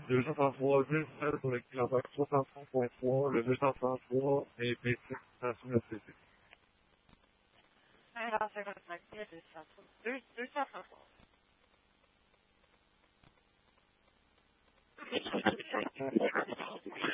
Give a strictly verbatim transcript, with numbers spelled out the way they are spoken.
deux cent trente-trois ville sept pour le kilomètre soixante-trois point trois, le deux cent trente-trois est basic station S T C. Alors, cinquante-cinq, deux cent trente-trois.